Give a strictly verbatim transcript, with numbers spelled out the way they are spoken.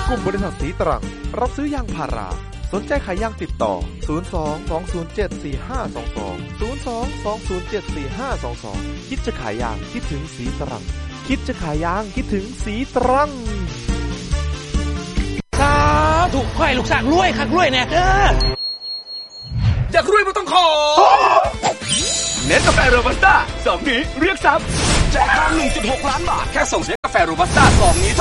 กลุ่มบริษัทสีตรังรับซื้อยางพาราสนใจขายยางติดต่อศูนย์ สอง สอง ศูนย์ เจ็ด สี่ ห้า สอง สอง ศูนย์ สอง สอง ศูนย์ เจ็ด สี่ ห้า สอง สองคิดจะขายยางคิดถึงสีตรังคิดจะขายยางคิดถึงสีตรังสาธุขอให้ลูกสร้างรวยคักรวยแน่เด้ออยากรวยไม่ต้องขอเน็ตกาแฟโรบัสต้าสองนี้เรียกทรัพย์แจกทาง หนึ่งจุดหก ล้านบาทแค่ส่งเช็คกาแฟโรบัสต้าสองนี้